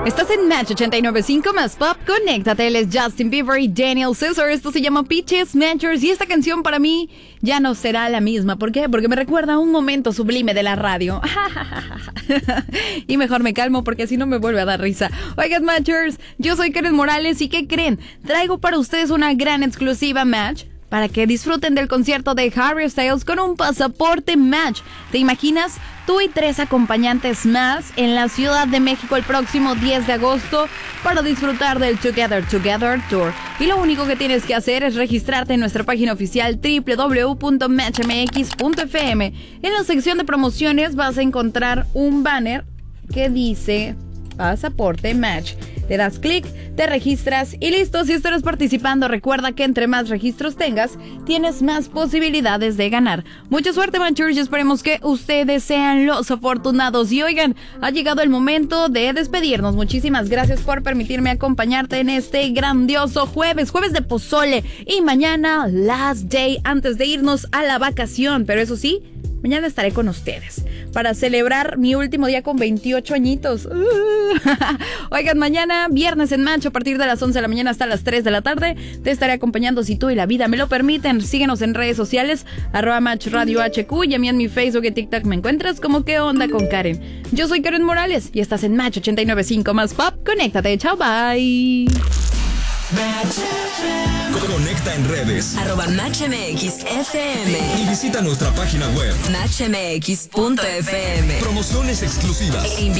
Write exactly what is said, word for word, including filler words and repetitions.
Estás en Match ochenta y nueve punto cinco más Pop. Conéctate, él es Justin Bieber y Daniel Caesar. Esto se llama Peaches Matchers y esta canción para mí ya no será la misma. ¿Por qué? Porque me recuerda a un momento sublime de la radio. Y mejor me calmo porque así no me vuelve a dar risa. Oigan, Matchers, yo soy Karen Morales y ¿qué creen? Traigo para ustedes una gran exclusiva Match para que disfruten del concierto de Harry Styles con un pasaporte Match. ¿Te imaginas? Tú y tres acompañantes más en la Ciudad de México el próximo diez de agosto para disfrutar del Together Together Tour. Y lo único que tienes que hacer es registrarte en nuestra página oficial doble u doble u doble u punto match m x punto f m. En la sección de promociones vas a encontrar un banner que dice Pasaporte Match. Le das clic, te registras y listo. Si estarás participando, recuerda que entre más registros tengas, tienes más posibilidades de ganar. Mucha suerte, Matchers, y esperemos que ustedes sean los afortunados. Y oigan, ha llegado el momento de despedirnos. Muchísimas gracias por permitirme acompañarte en este grandioso jueves, jueves de pozole. Y mañana, last day, antes de irnos a la vacación. Pero eso sí, mañana estaré con ustedes para celebrar mi último día con veintiocho añitos. Oigan, mañana, viernes en Match, a partir de las once de la mañana hasta las tres de la tarde, te estaré acompañando si tú y la vida me lo permiten. Síguenos en redes sociales, arroba Match Radio H Q, y a mí en mi Facebook y TikTok me encuentras como ¿Qué onda con Karen? Yo soy Karen Morales y estás en Match ochenta y nueve punto cinco más Pop. Conéctate, chao, bye. Conecta en redes arroba Match M X F M y visita nuestra página web match m x punto f m. Promociones exclusivas.